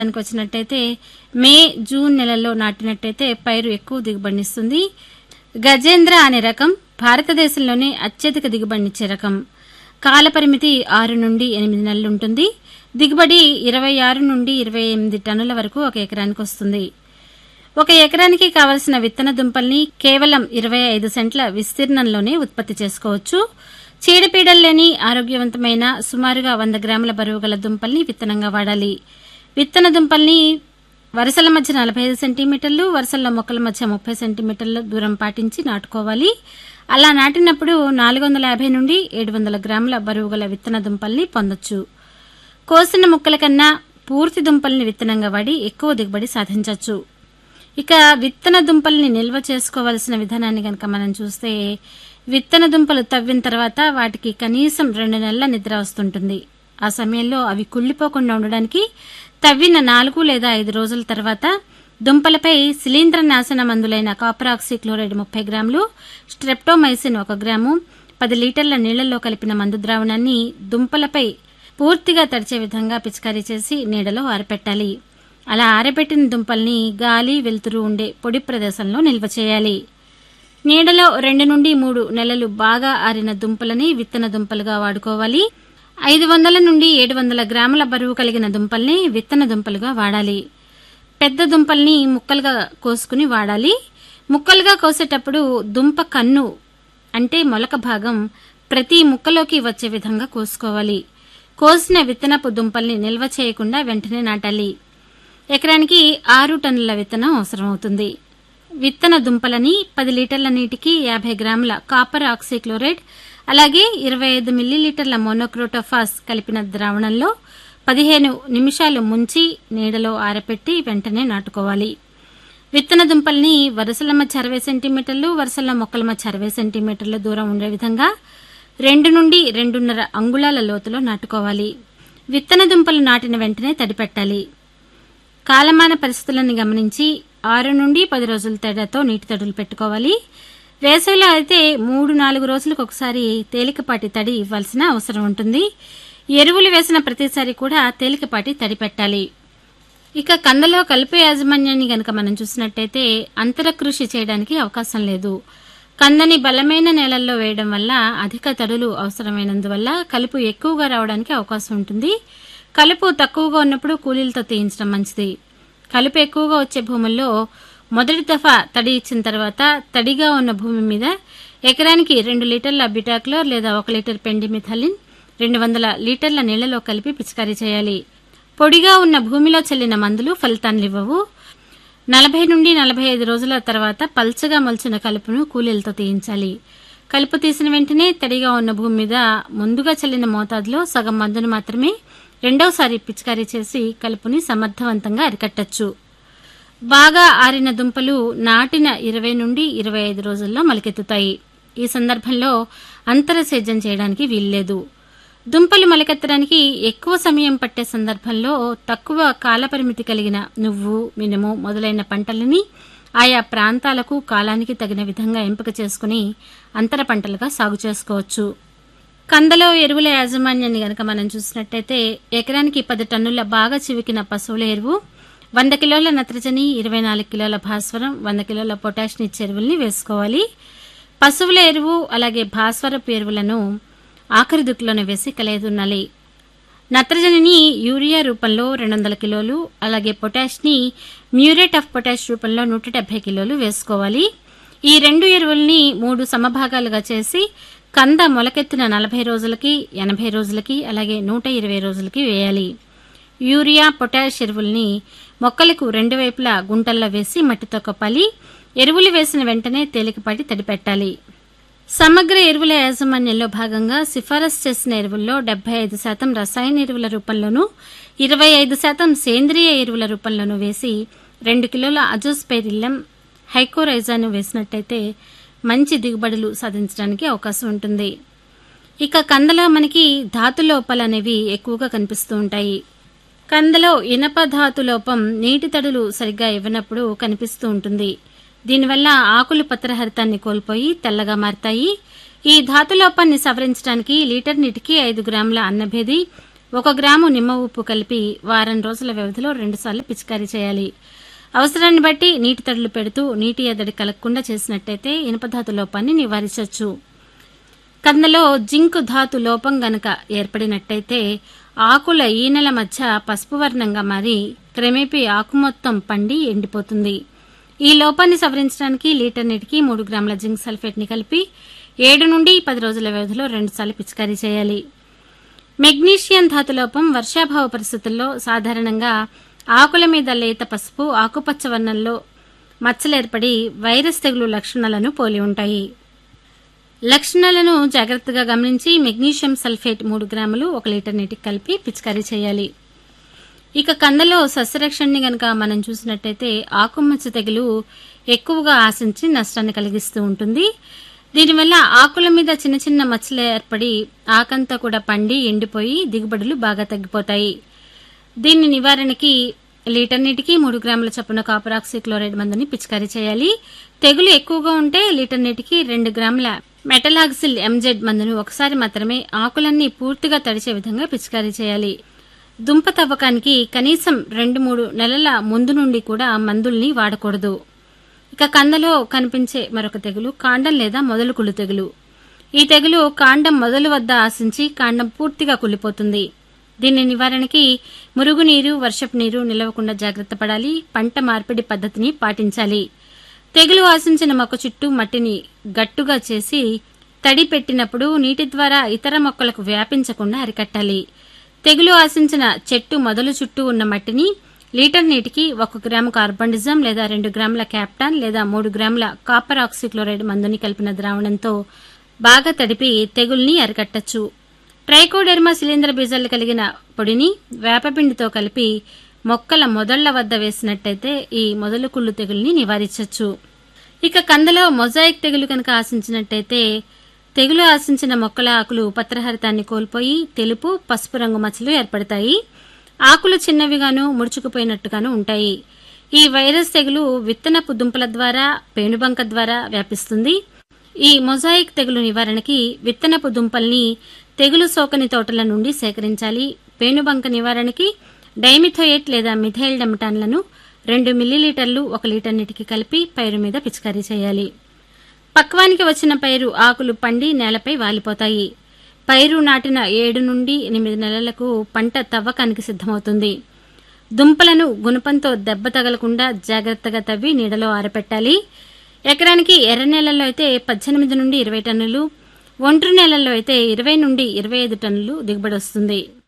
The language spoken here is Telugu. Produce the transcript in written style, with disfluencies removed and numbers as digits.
వచ్చినట్టయితే మే జూన్ నెలల్లో నాటినట్టయితే పైరు ఎక్కువ దిగుబడినిస్తుంది. గజేంద్ర అనే రకం భారతదేశంలోనే అత్యధిక దిగుబడినిచ్చే రకం. కాలపరిమితి 6 నుండి 8 నెలలుంటుంది. దిగుబడి 26 నుండి 28 టన్నుల వరకు ఒక ఎకరానికి వస్తుంది. ఒక ఎకరానికి కావలసిన విత్తన దుంపల్ని కేవలం 25 సెంట్ల విస్తీర్ణంలోనే ఉత్పత్తి చేసుకోవచ్చు. చీడపీడలు లేని ఆరోగ్యవంతమైన సుమారుగా 100 గ్రాముల బరువు గల దుంపల్ని విత్తనంగా వాడాలి. విత్తన దుంపల్ని వరుసల మధ్య 45 సెంటీమీటర్లు, వరుసల్లో మొక్కల మధ్య 30 సెంటీమీటర్ల దూరం పాటించి నాటుకోవాలి. అలా నాటినప్పుడు 450 నుండి 700 గ్రాముల బరువు గల విత్తన దుంపల్ని పొందొచ్చు. కోసిన ముక్కల కన్నా పూర్తి దుంపల్ని విత్తనంగా వాడి ఎక్కువ దిగుబడి సాధించవచ్చు. ఇక విత్తన దుంపల్ని నిల్వ చేసుకోవాల్సిన విధానాన్ని గనక మనం చూస్తే, విత్తన దుంపలు తవ్విన తర్వాత వాటికి కనీసం 2 నెలల నిద్ర వస్తుంటుంది. ఆ సమయంలో అవి కుళ్లిపోకుండా ఉండడానికి తవ్విన 4 లేదా 5 రోజుల తర్వాత దుంపలపై శిలీంద్ర నాశన మందులైన కాపర్ ఆక్సీక్లోరైడ్ 30 గ్రాములు, స్ట్రెప్టోమైసిన్ 1 గ్రాము, 10 లీటర్ల నీళ్లలో కలిపిన మందు ద్రావణాన్ని దుంపలపై పూర్తిగా తడిచే విధంగా పిచికారీ చేసి నీడలో ఆరపెట్టాలి. అలా ఆరబెట్టిన దుంపల్ని గాలి, వెలుతురు ఉండే పొడి ప్రదేశంలో నిల్వ చేయాలి. నీడలో 2 నుండి 3 నెలలు బాగా ఆరిన దుంపలని విత్తన దుంపలుగా వాడుకోవాలి. 500 నుండి 700 గ్రాముల బరువు కలిగిన దుంపల్ని విత్తన దుంపలుగా వాడాలి. పెద్ద దుంపల్ని ముక్కలుగా కోసుకుని వాడాలి. ముక్కలుగా కోసేటప్పుడు దుంప కన్ను అంటే మొలక భాగం ప్రతి ముక్కలోకి వచ్చే విధంగా కోసుకోవాలి. కోసిన విత్తనపు దుంపల్ని నిల్వ చేయకుండా వెంటనే నాటాలి. ఎకరానికి 6 టన్నుల విత్తనం అవసరమవుతుంది. విత్తన దుంపలని 10 లీటర్ల నీటికి 50 గ్రాముల కాపర్ ఆక్సీక్లోరైడ్ అలాగే 25 మిల్లీలీటర్ల మోనోక్రోటోఫాస్ కలిపిన ద్రావణంలో 15 నిమిషాలు ముంచి నీడలో ఆరపెట్టి వెంటనే నాటుకోవాలి. విత్తన దుంపల్ని వరుసల మధ్య 60 సెంటీమీటర్లు, వరుసల మొక్కల మధ్య 60 సెంటీమీటర్ల దూరం ఉండే విధంగా 2 నుండి 2.5 అంగుళాల లోతులో నాటుకోవాలి. విత్తన దుంపలు నాటిన వెంటనే తడిపెట్టాలి. కాలమాన పరిస్థితులను గమనించి 6 నుండి 10 రోజుల తేడాతో నీటి తడులు పెట్టుకోవాలి. వేసవిలో అయితే 3-4 రోజులకు ఒకసారి తేలికపాటి తడి ఇవ్వాల్సిన అవసరం ఉంటుంది. ఎరువులు వేసిన ప్రతిసారి కూడా తేలికపాటి తడి పెట్టాలి. ఇక కందలో కలుపు యాజమాన్యాన్ని గనక మనం చూసినట్టయితే అంతర కృషి చేయడానికి అవకాశం లేదు. కందని బలమైన నేలల్లో వేయడం వల్ల అధిక తడులు అవసరమైనందువల్ల కలుపు ఎక్కువగా రావడానికి అవకాశం ఉంటుంది. కలుపు తక్కువగా ఉన్నప్పుడు కూలీలతో తీయించడం మంచిది. కలుపు ఎక్కువగా వచ్చే భూముల్లో మొదటి దఫా తడి ఇచ్చిన తర్వాత తడిగా ఉన్న భూమి మీద ఎకరానికి 2 లీటర్ల బిటాక్లోర్ లేదా 1 లీటర్ పెండిమిథలిన్ 200 లీటర్ల నీళ్లలో కలిపి పిచికారీ చేయాలి. పొడిగా ఉన్న భూమిలో చల్లిన మందులు ఫలితాన్నివ్వవు. 40 నుండి 45 రోజుల తర్వాత పల్చగా మొలిచిన కలుపును కూలీలతో తీయించాలి. కలుపు తీసిన వెంటనే తడిగా ఉన్న భూమి మీద ముందుగా చల్లిన మోతాదులో సగం మందును మాత్రమే రెండోసారి పిచికారీ చేసి కలుపుని సమర్థవంతంగా అరికట్టచ్చు. బాగా ఆరిన దుంపలు నాటిన 20 నుండి 25 రోజుల్లో మొలకెత్తుతాయి. ఈ సందర్భంలో అంతర సేద్యం చేయడానికి వీల్లేదు. దుంపలు మొలకెత్తడానికి ఎక్కువ సమయం పట్టే సందర్భంలో తక్కువ కాలపరిమితి కలిగిన నువ్వు, మినుము మొదలైన పంటలని ఆయా ప్రాంతాలకు కాలానికి తగిన విధంగా ఎంపిక చేసుకుని అంతర పంటలుగా సాగు చేసుకోవచ్చు. కందలో ఎరువుల యాజమాన్యాన్ని గనక మనం చూసినట్టయితే ఎకరానికి 10 టన్నుల బాగా చివికిన పశువుల ఎరువు, 100 కిలోల నత్రజని, 24 కిలోల భాస్వరం, 100 కిలోల పొటాషియం ఇచ్చే ఎరువుల్ని వేసుకోవాలి. పశువుల ఎరువు అలాగే భాస్వరపు ఎరువులను ఆఖరి దుక్కులోనే వేసి కలయదున్నాలి. నత్రజనిని యూరియా రూపంలో 200 కిలోలు అలాగే పొటాష్ని మ్యూరేట్ ఆఫ్ పొటాష్ రూపంలో 170 కిలోలు వేసుకోవాలి. ఈ 2 ఎరువుల్ని 3 సమభాగాలుగా చేసి కంద మొలకెత్తిన 40 రోజులకి, 80 రోజులకి అలాగే 120 రోజులకి వేయాలి. యూరియా, పొటాష్ ఎరువుల్ని మొక్కలకు 2 వైపులా గుంటల్లో వేసి మట్టితో కప్పాలి. ఎరువులు వేసిన వెంటనే తేలికపాటి తడిపెట్టాలి. సమగ్ర ఎరువుల యాజమాన్యంలో భాగంగా సిఫారసు చేసిన ఎరువుల్లో 75% రసాయన ఎరువుల రూపంలోనూ 25% సేంద్రియ ఎరువుల రూపంలోనూ వేసి 2 కిలోల అజోస్పైరిల్లం, హైకోరైజాను వేసినట్టయితే మంచి దిగుబడులు సాధించడానికి అవకాశం ఉంటుంది. ఇక కందలో మనకి ధాతు లోపాలు అనేవి ఎక్కువగా కనిపిస్తూ ఉంటాయి. కందలో ఇనప ధాతు లోపం నీటి తడులు సరిగ్గా ఇవ్వనప్పుడు కనిపిస్తూ ఉంటుంది. దీనివల్ల ఆకులు పత్రహరితాన్ని కోల్పోయి తెల్లగా మారతాయి. ఈ ధాతు లోపాన్ని సవరించడానికి లీటర్ నీటికి 5 గ్రాముల అన్నభేది, 1 గ్రాము నిమ్మ ఉప్పు కలిపి వారం రోజుల వ్యవధిలో 2 సార్లు పిచికారీ చేయాలి. అవసరాన్ని బట్టి నీటి తడులు పెడుతూ నీటి ఎద్దడి కలగకుండా చేసినట్టయితే ఇనుపధాతు లోపాన్ని నివారించవచ్చు. కందలో జింక్ ధాతు లోపం గనక ఏర్పడినట్టయితే ఆకుల ఈనెల మధ్య పసుపు వర్ణంగా మారి క్రమేపీ ఆకు మొత్తం పండి ఎండిపోతుంది. ఈ లోపాన్ని సవరించడానికి లీటర్ నీటికి 3 గ్రాముల జింక్ సల్ఫేట్ ని కలిపి 7 నుండి 10 రోజుల వ్యవధిలో 2 సార్లు పిచికారీ చేయాలి. మెగ్నీషియం ధాతు లోపం వర్షాభావ పరిస్థితుల్లో సాధారణంగా ఆకుల మీద లేత పసుపు ఆకుపచ్చ వర్ణంలో మచ్చలేర్పడి వైరస్ తెగులు లక్షణాలను పోలి ఉంటాయి. లక్షణాలను జాగ్రత్తగా గమనించి మెగ్నీషియం సల్ఫేట్ 3 గ్రాములు 1 లీటర్ నీటికి కలిపి పిచికారీ చేయాలి. ఇక కందలో సస్యరక్షణని గనక మనం చూసినట్టయితే ఆకుమచ్చ తెగులు ఎక్కువగా ఆశించి నష్టాన్ని కలిగిస్తూ ఉంటుంది. దీనివల్ల ఆకుల మీద చిన్న చిన్న మచ్చలు ఏర్పడి ఆకంతా కూడా పండి ఎండిపోయి దిగుబడులు బాగా తగ్గిపోతాయి. దీని నివారణకి లీటర్ నీటికి 3 గ్రాముల చొప్పున కాపర్ ఆక్సీక్లోరైడ్ మందుని పిచికారీ చేయాలి. తెగులు ఎక్కువగా ఉంటే లీటర్ నీటికి 2 గ్రాముల మెటలాక్సిల్ ఎంజెడ్ మందును ఒకసారి మాత్రమే ఆకులన్నీ పూర్తిగా తడిచే విధంగా పిచికారీ చేయాలి. దుంప తవ్వకానికి కనీసం 2-3 నెలల ముందు నుండి కూడా మందుల్ని వాడకూడదు. ఇక కందలో కనిపించే మరొక తెగులు కాండం లేదా మొదలు కుళ్ళు తెగులు. ఈ తెగులు కాండం మొదలు వద్ద ఆశించి కాండం పూర్తిగా కుళ్ళిపోతుంది. దీని నివారణకి మురుగునీరు వర్షపు నీరు నిలవకుండా జాగ్రత్త పడాలి. పంట మార్పిడి పద్ధతిని పాటించాలి. తెగులు ఆశించిన మొక్క చుట్టూ మట్టిని గట్టుగా చేసి తడి పెట్టినప్పుడు నీటి ద్వారా ఇతర మొక్కలకు వ్యాపించకుండా అరికట్టాలి. తెగులు ఆశించిన చెట్టు మొదలు చుట్టూ ఉన్న మట్టిని లీటర్ నీటికి 1 గ్రాము కార్బండిజం లేదా 2 గ్రాముల క్యాప్టాన్ లేదా 3 గ్రాముల కాపర్ ఆక్సీక్లోరైడ్ మందుని కలిపిన ద్రావణంతో బాగా తడిపి తెగుల్ని అరికట్టచ్చు. ట్రైకోడెర్మా శిలీంద్ర బీజాలు కలిగిన పొడిని వేపపిండితో కలిపి మొక్కల మొదళ్ల వద్ద వేసినట్టయితే ఈ మొదలు కుళ్ళు తెగుల్ని నివారించవచ్చు. ఇక కందలో మొజాయిక్ తెగులు కనుక ఆశించినట్టయితే తెగులు ఆశించిన మొక్కల ఆకులు పత్రహరితాన్ని కోల్పోయి తెలుపు పసుపు రంగు మచ్చలు ఏర్పడతాయి. ఆకులు చిన్నవిగాను ముడుచుకుపోయినట్టుగాను ఉంటాయి. ఈ వైరస్ తెగులు విత్తనపు దుంపల ద్వారా పేనుబంక ద్వారా వ్యాపిస్తుంది. ఈ మొజాయిక్ తెగులు నివారణకి విత్తనపు దుంపల్ని తెగులు సోకని తోటల నుండి సేకరించాలి. పేనుబంక నివారణకి డైమిథోయేట్ లేదా మిథైల్ డెమటాన్లను 2 మిల్లీలీటర్లు 1 లీటర్ నీటికి కలిపి పైరు మీద పిచికారీ చేయాలి. పక్వానికి వచ్చిన పైరు ఆకులు పండి నేలపై వాలిపోతాయి. పైరు నాటిన 7 నుండి 8 నెలలకు పంట తవ్వకానికి సిద్దమవుతుంది. దుంపలను గుణపంతో దెబ్బ తగలకుండా జాగ్రత్తగా తవ్వి నీడలో ఆరపెట్టాలి. ఎకరానికి ఎర్ర నేలల్లో అయితే 18 నుండి 20 టన్నులు, ఒండ్రు నేలల్లో అయితే 20 నుండి 25 టన్నులు దిగుబడి వస్తుంది.